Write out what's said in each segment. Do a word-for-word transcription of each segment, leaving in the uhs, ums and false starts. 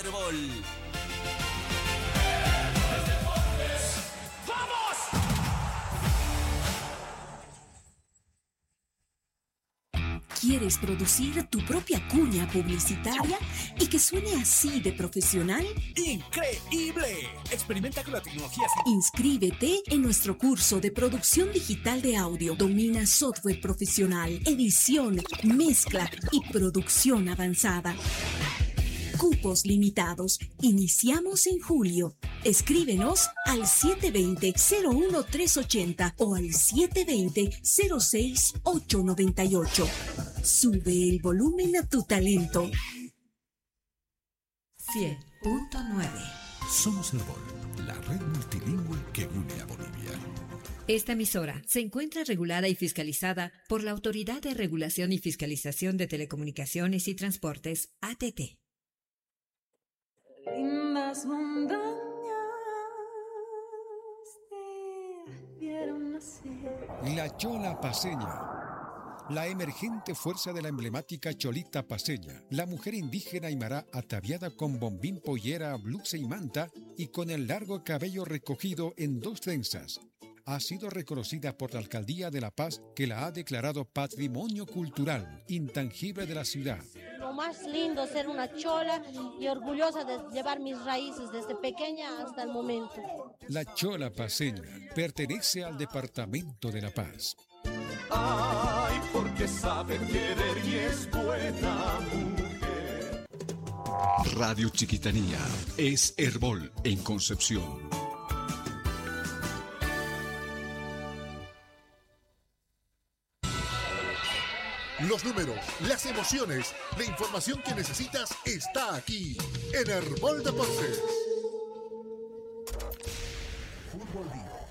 Herbol. ¿Quieres producir tu propia cuña publicitaria y que suene así de profesional? ¡Increíble! Experimenta con la tecnología. Inscríbete en nuestro curso de producción digital de audio. Domina software profesional, edición, mezcla y producción avanzada. Cupos limitados. Iniciamos en julio. Escríbenos al siete dos cero, cero uno tres ocho cero o al siete dos cero, cero seis ocho nueve ocho. Sube el volumen a tu talento. cien punto nueve. Somos Herbol, la red multilingüe que une a Bolivia. Esta emisora se encuentra regulada y fiscalizada por la Autoridad de Regulación y Fiscalización de Telecomunicaciones y Transportes, A T T. Lindas montañas te vieron nacer. La Chola Paceña. La emergente fuerza de la emblemática Cholita Paceña, la mujer indígena aymara ataviada con bombín, pollera, blusa y manta y con el largo cabello recogido en dos trenzas. Ha sido reconocida por la Alcaldía de La Paz, que la ha declarado Patrimonio Cultural Intangible de la ciudad. Lo más lindo es ser una chola y orgullosa de llevar mis raíces desde pequeña hasta el momento. La Chola Paceña pertenece al Departamento de La Paz. Ay, porque sabe querer y es buena mujer. Radio Chiquitanía es Herbol en Concepción. Los números, las emociones, la información que necesitas está aquí en Herbol Deportes. Fútbol Vivo.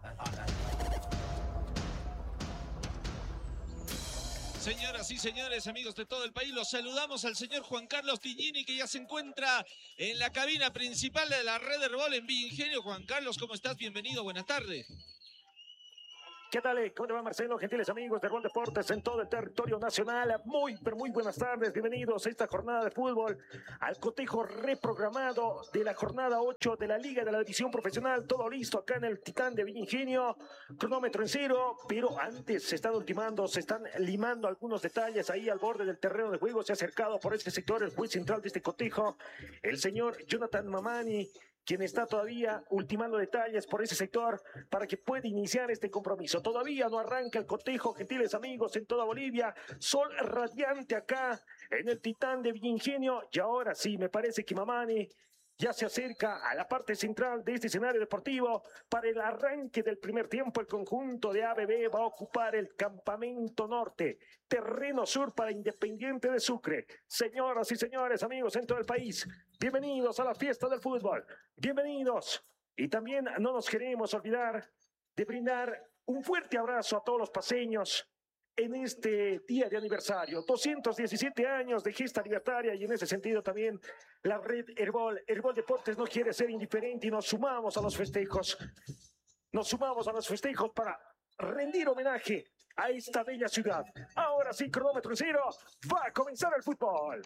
Señoras y señores, amigos de todo el país, los saludamos al señor Juan Carlos Tignini, que ya se encuentra en la cabina principal de la red Herbol en Villa Ingenio. Juan Carlos, ¿cómo estás? Bienvenido, buenas tardes. ¿Qué tal? ¿Cómo te va, Marcelo? Gentiles amigos de Herbol Deportes en todo el territorio nacional. Muy, pero muy buenas tardes. Bienvenidos a esta jornada de fútbol, al cotejo reprogramado de la jornada ocho de la Liga de la División Profesional. Todo listo acá en el Titán de Villa Ingenio. Cronómetro en cero, pero antes se están ultimando, se están limando algunos detalles ahí al borde del terreno de juego. Se ha acercado por este sector el juez central de este cotejo, el señor Jonathan Mamani, quien está todavía ultimando detalles por ese sector para que pueda iniciar este compromiso. Todavía no arranca el cotejo, gentiles amigos, en toda Bolivia. Sol radiante acá en el Titán de Villa Ingenio. Y ahora sí, me parece que Mamani ya se acerca a la parte central de este escenario deportivo. Para el arranque del primer tiempo, el conjunto de A B B va a ocupar el campamento norte, terreno sur para Independiente de Sucre. Señoras y señores, amigos en todo el país, bienvenidos a la fiesta del fútbol. Bienvenidos. Y también no nos queremos olvidar de brindar un fuerte abrazo a todos los paceños en este día de aniversario, doscientos diecisiete años de gesta libertaria, y en ese sentido también la red Herbol, Herbol Deportes no quiere ser indiferente y nos sumamos a los festejos, nos sumamos a los festejos para rendir homenaje a esta bella ciudad. Ahora sí, cronómetro en cero, va a comenzar el fútbol.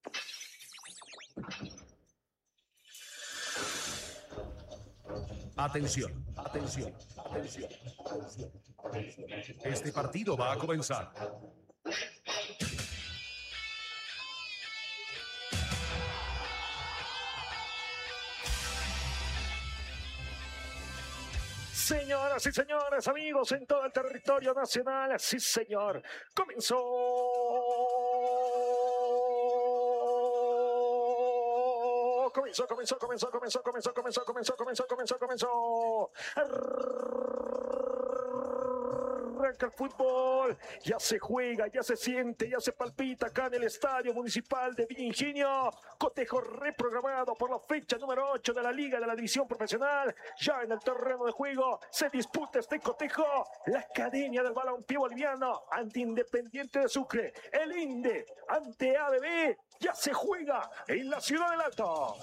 Atención, atención, atención, atención. Este partido va a comenzar. Señoras y señores, amigos en todo el territorio nacional, sí señor, comenzó comenzó, comenzó, comenzó, comenzó, comenzó, comenzó, comenzó, comenzó, comenzó, comenzó. Arranca el fútbol, ya se juega, ya se siente, ya se palpita acá en el Estadio Municipal de Villa Ingenio. Cotejo reprogramado por la fecha número ocho de la Liga de la División Profesional. Ya en el terreno de juego se disputa este cotejo. La Academia del Balompié Boliviano ante Independiente de Sucre. El INDE ante A B B. Ya se juega en la Ciudad del Alto.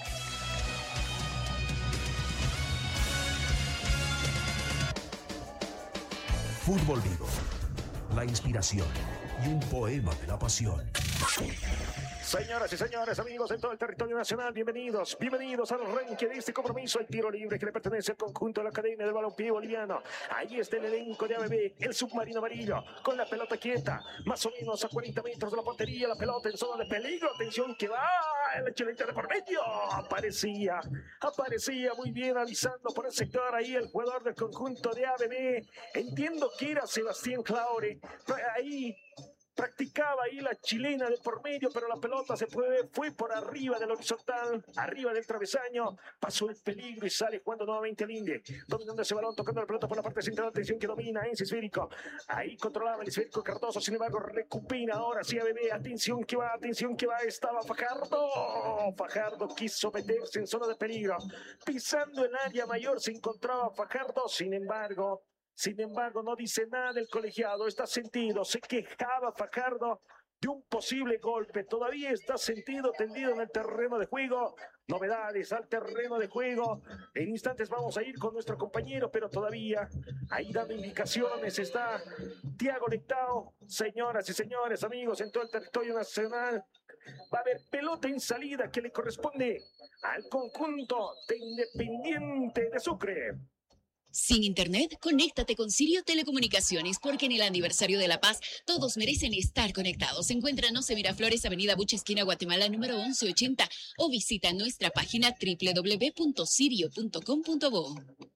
Fútbol Vivo, la inspiración y un poema de la pasión. Señoras y señores, amigos en todo el territorio nacional, bienvenidos, bienvenidos al ranking de este compromiso, el tiro libre que le pertenece al conjunto de la Academia del Balompié Boliviano. Ahí está el elenco de A B B, el submarino amarillo, con la pelota quieta, más o menos a cuarenta metros de la portería, la pelota en zona de peligro, atención que va, la chilena de por medio, aparecía, aparecía muy bien avisando por el sector ahí el jugador del conjunto de A B B, entiendo que era Sebastián Claure, ahí practicaba ahí la chilena de por medio, pero la pelota se fue, fue por arriba del horizontal, arriba del travesaño, pasó el peligro y sale jugando nuevamente al Inde, dominando ese balón, tocando la pelota por la parte central, atención que domina ese esférico, ahí controlaba el esférico Cardoso, sin embargo recupera ahora sí A B B, atención que va, atención que va, estaba Fajardo, Fajardo quiso meterse en zona de peligro, pisando el área mayor se encontraba Fajardo, sin embargo, Sin embargo, no dice nada el colegiado, está sentido, se quejaba Fajardo de un posible golpe, todavía está sentido, tendido en el terreno de juego, novedades al terreno de juego, en instantes vamos a ir con nuestro compañero, pero todavía ahí dando indicaciones está Tiago Lectao, señoras y señores, amigos en todo el territorio nacional, va a haber pelota en salida que le corresponde al conjunto de Independiente de Sucre. Sin internet, conéctate con Sirio Telecomunicaciones, porque en el aniversario de La Paz todos merecen estar conectados. Encuéntranos en Miraflores, Avenida Bucha, esquina Guatemala, número once ochenta, o visita nuestra página doble u doble u doble u punto sirio punto com punto bo.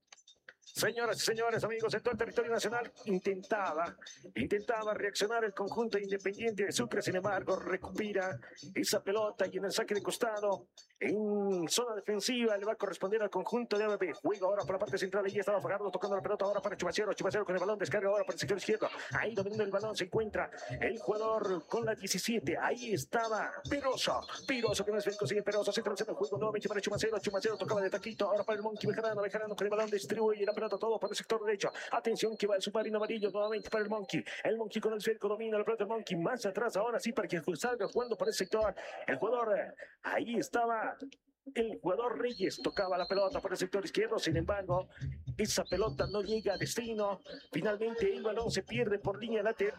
Señoras y señores, amigos, en todo el territorio nacional intentaba, intentaba reaccionar el conjunto Independiente de Sucre, sin embargo, recupera esa pelota y en el saque de costado, en zona defensiva, le va a corresponder al conjunto de A B B. Juega ahora por la parte central, ahí estaba Fajardo tocando la pelota ahora para Chumacero, Chumacero con el balón, descarga ahora para el sector izquierdo, ahí dominando el balón se encuentra el jugador con la diecisiete, ahí estaba Peroso, Peroso que no es bien consigue Peroso, se transforma el juego nuevamente para Chumacero, Chumacero tocaba de taquito, ahora para el Monkey Bejarano, Bejarano con el balón distribuye la pelota todo por el sector derecho, atención que va el submarino amarillo nuevamente para el Monkey, el Monkey con el cerco domina la pelota del Monkey, más atrás ahora sí para que salga jugando por el sector, el jugador, ahí estaba el jugador Reyes, tocaba la pelota por el sector izquierdo, sin embargo esa pelota no llega a destino, finalmente el balón se pierde por línea lateral.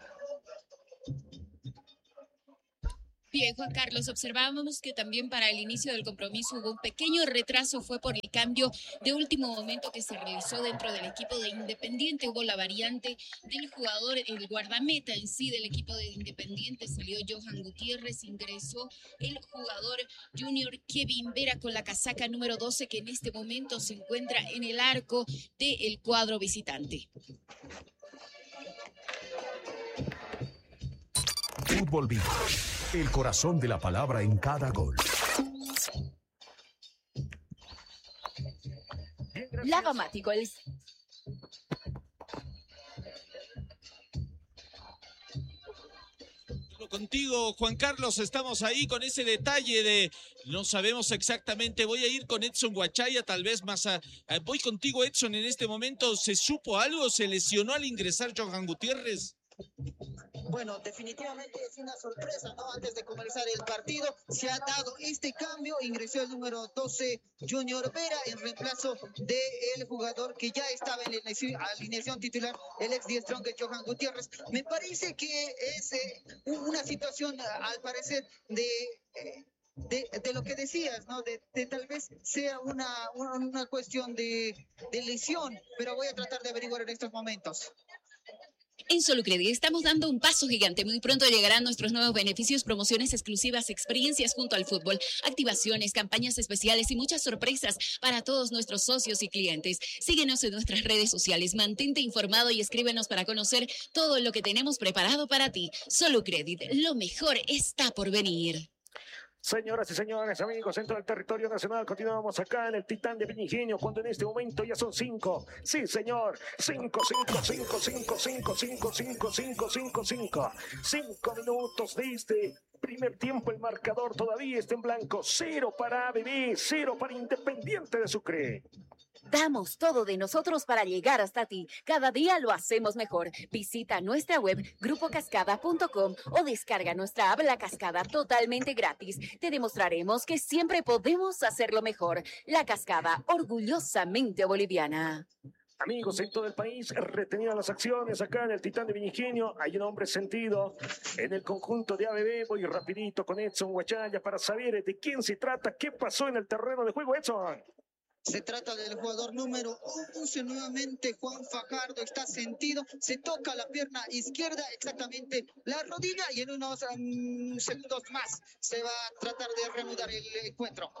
Bien, Juan Carlos, observábamos que también para el inicio del compromiso hubo un pequeño retraso, fue por el cambio de último momento que se realizó dentro del equipo de Independiente, hubo la variante del jugador, el guardameta en sí del equipo de Independiente, salió Johan Gutiérrez, ingresó el jugador Junior Kevin Vera con la casaca número doce, que en este momento se encuentra en el arco del cuadro visitante. Fútbol Vivo, el corazón de la palabra en cada gol. Lava Maticals. Contigo, Juan Carlos, estamos ahí con ese detalle de no sabemos exactamente. Voy a ir con Edson Guachaya, tal vez más a, a, voy contigo, Edson, en este momento. ¿Se supo algo? ¿Se lesionó al ingresar Johan Gutiérrez? Bueno, definitivamente es una sorpresa, ¿no? Antes de comenzar el partido se ha dado este cambio, ingresó el número doce Junior Vera en reemplazo del jugador que ya estaba en la alineación titular, el ex diestrón de Johan Gutiérrez. Me parece que es eh, una situación, al parecer, de... Eh, De, de lo que decías, ¿no? De, de tal vez sea una, una, una cuestión de, de lesión, pero voy a tratar de averiguar en estos momentos. En Solucredit estamos dando un paso gigante. Muy pronto llegarán nuestros nuevos beneficios, promociones exclusivas, experiencias junto al fútbol, activaciones, campañas especiales y muchas sorpresas para todos nuestros socios y clientes. Síguenos en nuestras redes sociales, mantente informado y escríbenos para conocer todo lo que tenemos preparado para ti. Solucredit, lo mejor está por venir. Señoras y señores, amigos, en todo el territorio nacional, continuamos acá en el Titán de Viña, cuando en este momento ya son cinco. Sí, señor, cinco, cinco, cinco, cinco, cinco, cinco, cinco, cinco, cinco, cinco. Cinco minutos de este primer tiempo, el marcador todavía está en blanco. Cero para A B B, cero para Independiente de Sucre. Damos todo de nosotros para llegar hasta ti. Cada día lo hacemos mejor. Visita nuestra web grupo cascada punto com o descarga nuestra app La Cascada totalmente gratis. Te demostraremos que siempre podemos hacerlo mejor. La Cascada, orgullosamente boliviana. Amigos en todo el país, retenidas las acciones acá en el Titán de Viñingenio. Hay un hombre sentido en el conjunto de A B B. Voy rapidito con Edson Guachalla para saber de quién se trata, qué pasó en el terreno de juego, Edson. Se trata del jugador número once, nuevamente Juan Fajardo, está sentido, se toca la pierna izquierda, exactamente la rodilla, y en unos um, segundos más se va a tratar de reanudar el encuentro.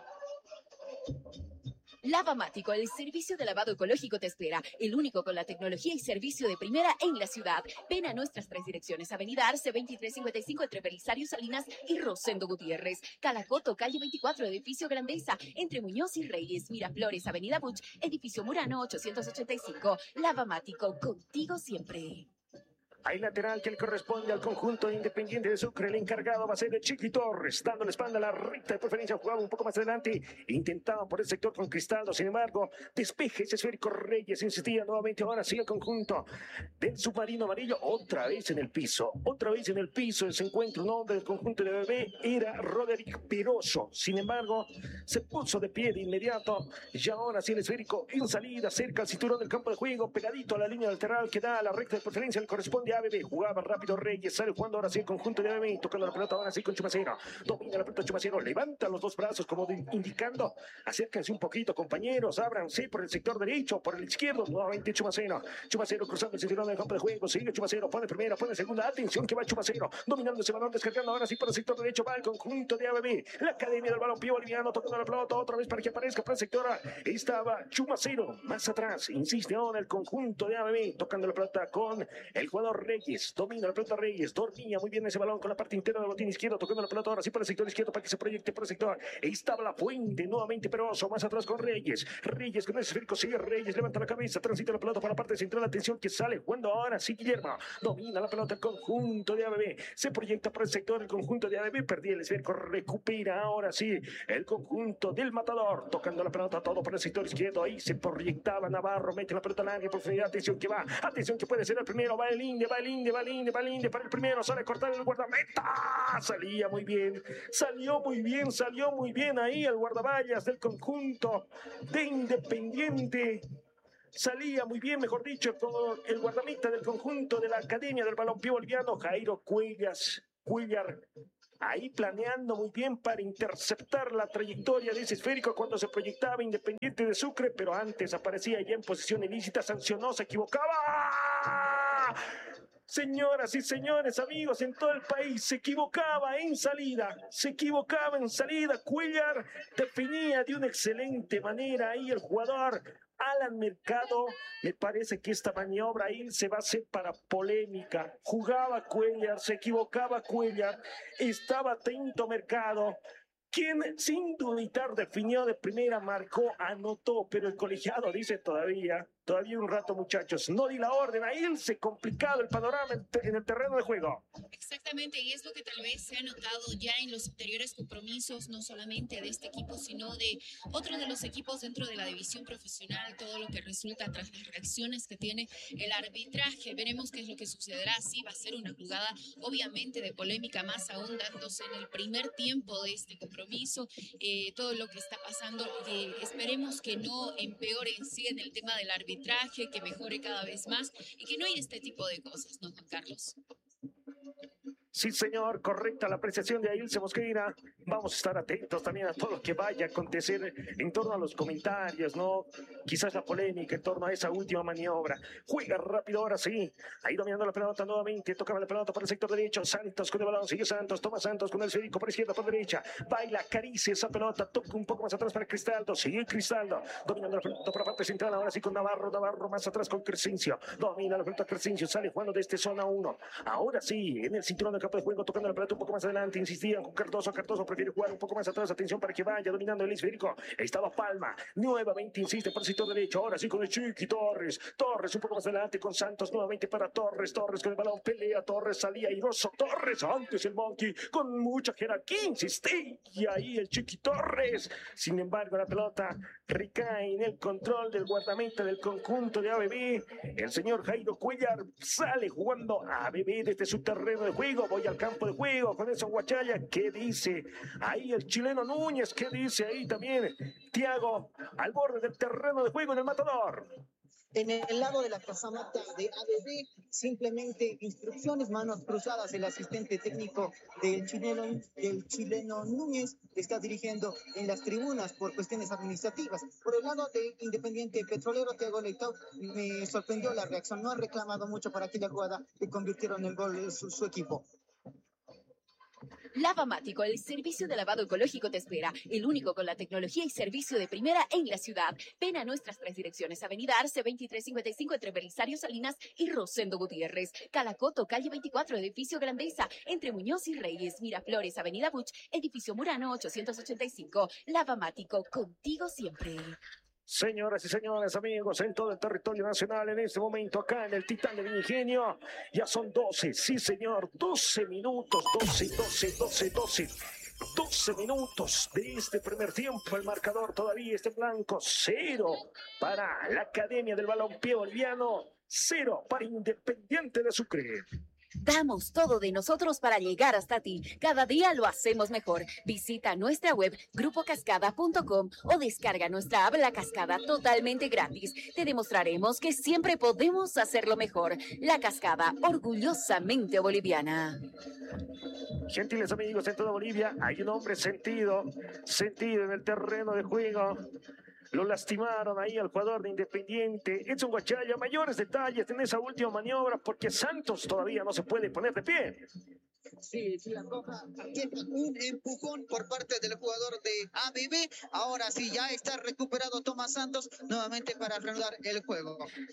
Lavamático, el servicio de lavado ecológico te espera, el único con la tecnología y servicio de primera en la ciudad. Ven a nuestras tres direcciones, Avenida Arce veintitrés cincuenta y cinco entre Belisario Salinas y Rosendo Gutiérrez, Calacoto, calle veinticuatro, edificio Grandeza, entre Muñoz y Reyes, Miraflores, Avenida Buch, edificio Murano ochocientos ochenta y cinco. Lavamático, contigo siempre. Hay lateral que le corresponde al conjunto Independiente de Sucre. El encargado va a ser el Chiqui Torres, dando la espalda a la recta de preferencia. Jugaba un poco más adelante. Intentaban por el sector con Cristaldo. Sin embargo, despeje ese esférico. Reyes insistía nuevamente. Ahora sí el conjunto del submarino amarillo. Otra vez en el piso. Otra vez en el piso. Se encuentra un hombre del conjunto de B B. Era Roderick Peroso. Sin embargo, se puso de pie de inmediato. Y ahora sí el esférico en salida. Cerca al cinturón del campo de juego. Pegadito a la línea lateral que da a la recta de preferencia. Le corresponde a A B B, jugaba rápido Reyes, sale jugando ahora sí el conjunto de A B B, tocando la pelota ahora sí con Chumacero, domina la pelota Chumacero, levanta los dos brazos como de, indicando, acérquense un poquito compañeros, ábranse por el sector derecho, por el izquierdo, nuevamente Chumacero, Chumacero cruzando el cinturón del campo de juego, sigue Chumacero, pone primera, pone segunda, atención que va Chumacero, dominando ese balón, descargando ahora sí por el sector derecho, va el conjunto de A B B, la Academia del Balompié Boliviano, tocando la pelota otra vez para que aparezca por el sector, estaba Chumacero, más atrás, insiste ahora el conjunto de A B B, tocando la pelota con el jugador Reyes, domina la pelota Reyes, dormía muy bien ese balón con la parte interna del botín izquierdo, tocando la pelota ahora sí por el sector izquierdo para que se proyecte por el sector. Ahí estaba la Fuente, nuevamente Peroso, más atrás con Reyes, Reyes con ese esférico, sigue Reyes, levanta la cabeza, transita la pelota para la parte central, atención que sale jugando ahora sí Guillermo, domina la pelota el conjunto de A B B, se proyecta por el sector el conjunto de A B B, perdía el esférico, recupera ahora sí el conjunto del Matador, tocando la pelota todo por el sector izquierdo, ahí se proyectaba Navarro, mete la pelota al área, profundidad, atención que va, atención que puede ser el primero, va el Inde, va el Inde, va el Inde, va el Inde para el primero, sale a cortar el guardameta, salía muy bien, salió muy bien, salió muy bien ahí el guardaballas del conjunto de Independiente, salía muy bien, mejor dicho, con el guardameta del conjunto de la Academia del Balompié Boliviano, Jairo Cuellas, Cuellar, ahí planeando muy bien para interceptar la trayectoria de ese esférico cuando se proyectaba Independiente de Sucre, pero antes aparecía ya en posición ilícita, sancionó, se equivocaba. Señoras y señores, amigos en todo el país, se equivocaba en salida, se equivocaba en salida. Cuellar definía de una excelente manera ahí el jugador Alan Mercado. Me parece que esta maniobra ahí se va a hacer para polémica. Jugaba Cuellar, se equivocaba Cuellar, estaba atento Mercado, quien sin duditar definió de primera, marcó, anotó, pero el colegiado dice todavía... Todavía un rato, muchachos. No di la orden. Ahí se complicado el panorama en el terreno de juego. Exactamente, y es lo que tal vez se ha notado ya en los anteriores compromisos, no solamente de este equipo, sino de otros de los equipos dentro de la división profesional, todo lo que resulta tras las reacciones que tiene el arbitraje. Veremos qué es lo que sucederá. Sí, va a ser una jugada, obviamente, de polémica, más aún dándose en el primer tiempo de este compromiso. Eh, todo lo que está pasando, eh, esperemos que no empeore en sí en el tema del arbitraje, que mejore cada vez más y que no haya este tipo de cosas, ¿no, Juan Carlos? Sí, señor, correcta la apreciación de Ailce Mosqueira. Vamos a estar atentos también a todo lo que vaya a acontecer en torno a los comentarios, ¿no? Quizás la polémica en torno a esa última maniobra. Juega rápido ahora sí. Ahí dominando la pelota nuevamente. Tocaba la pelota por el sector derecho. Santos con el balón. Sigue Santos. Toma Santos con el esférico por izquierda, por derecha. Baila, acaricia esa pelota. Toca un poco más atrás para Cristaldo. Sigue Cristaldo. Dominando la pelota por la parte central. Ahora sí con Navarro. Navarro más atrás con Crescencio. Domina la pelota Crescencio. Sale jugando desde zona uno. Ahora sí, en el cinturón del campo de juego, tocando la pelota un poco más adelante, insistían con Cardoso, Cardoso prefiere jugar un poco más atrás, atención para que vaya dominando el esférico, estaba Palma, nuevamente insiste por el sector derecho, ahora sí con el Chiqui Torres, Torres un poco más adelante con Santos, nuevamente para Torres, Torres con el balón, pelea, Torres salía airoso, Torres, antes el Monkey, con mucha jerarquía, insistía, y ahí el Chiqui Torres, sin embargo la pelota recae en el control del guardameta del conjunto de A B B, el señor Jairo Cuellar sale jugando a A B B desde su terreno de juego, voy al campo de juego con Edson Guachalla, ¿qué dice? Ahí el chileno Núñez, ¿qué dice? Ahí también Thiago, al borde del terreno de juego en el Matador. En el lado de la casamata de A B B, simplemente instrucciones, manos cruzadas. El asistente técnico del chileno, del chileno Núñez está dirigiendo en las tribunas por cuestiones administrativas. Por el lado de Independiente Petrolero, Thiago Leitao, me sorprendió la reacción. No ha reclamado mucho por aquella jugada que convirtieron el gol de su, su equipo. Lavamático, el servicio de lavado ecológico te espera, el único con la tecnología y servicio de primera en la ciudad. Ven a nuestras tres direcciones: Avenida Arce veintitrés cincuenta y cinco entre Belisario Salinas y Rosendo Gutiérrez, Calacoto, calle veinticuatro, edificio Grandeza, entre Muñoz y Reyes, Miraflores, Avenida Buch, edificio Murano ochocientos ochenta y cinco. Lavamático, contigo siempre. Señoras y señores, amigos, en todo el territorio nacional, en este momento acá en el Titán del Ingenio, ya son doce, sí señor, doce minutos, doce, doce, doce, doce, doce minutos de este primer tiempo. El marcador todavía está en blanco, cero para la Academia del Balompié Boliviano, cero para Independiente de Sucre. Damos todo de nosotros para llegar hasta ti. Cada día lo hacemos mejor. Visita nuestra web grupo cascada punto com o descarga nuestra app La Cascada totalmente gratis. Te demostraremos que siempre podemos hacerlo mejor. La Cascada, orgullosamente boliviana. Gentiles amigos, en toda Bolivia hay un hombre sentido, sentido en el terreno de juego. Lo lastimaron ahí al jugador de Independiente, Edson Guachaya. Mayores detalles en esa última maniobra, porque Santos todavía no se puede poner de pie. Sí, sí, la roja. Un empujón por parte del jugador de A B B. Ahora sí, ya está recuperado Tomás Santos nuevamente para reanudar el juego.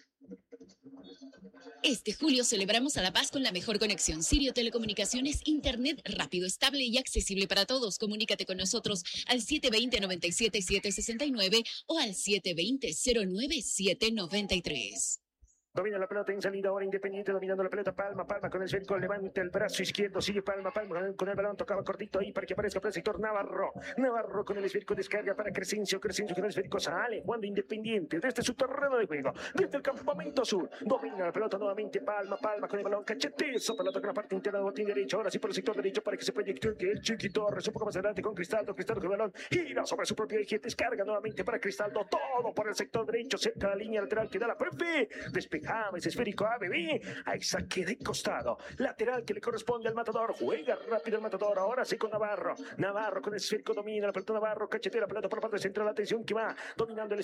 Este julio celebramos a La Paz con la mejor conexión. Sirio Telecomunicaciones, internet rápido, estable y accesible para todos. Comunícate con nosotros al siete dos cero, nueve siete siete seis nueve o al siete dos cero, cero nueve siete nueve tres. Domina la pelota en salida ahora Independiente, dominando la pelota. Palma, Palma con el cerco, levanta el brazo izquierdo, sigue Palma, Palma con el balón, tocaba cortito ahí para que aparezca por el sector Navarro. Navarro con el esférico, descarga para Crescencio, Crescencio con el esférico, sale jugando Independiente desde su terreno de juego, desde el campamento sur. Domina la pelota nuevamente Palma, Palma con el balón, cachetazo, pelota con la parte interna del botín derecho, ahora sí por el sector derecho para que se proyecte el Chiqui Torres, un poco más adelante con Cristaldo, Cristaldo con el balón, gira sobre su propio eje, descarga nuevamente para Cristaldo, todo por el sector derecho, cerca de la línea lateral que da la profe, despejaba ese esférico A B B, ahí saque de costado, lateral que le corresponde al matador, juega rápido el matador, ahora sí con Navarro, Navarro con el esférico, domina la pelota Navarro, cachetea la pelota por la parte central, la atención que va dominando el